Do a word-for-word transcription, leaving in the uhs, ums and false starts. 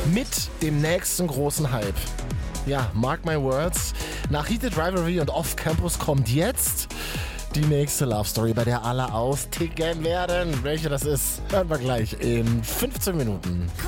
mit dem nächsten großen Hype. Ja, mark my words. Nach Heated Rivalry und Off Campus kommt jetzt die nächste Love Story, bei der alle austicken werden. Welche das ist, hören wir gleich in fünfzehn Minuten.